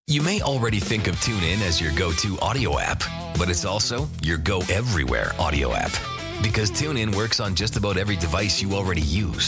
You may already think of TuneIn as your go-to audio app, but it's also your go-everywhere audio app. Because TuneIn works on just about every device you already use.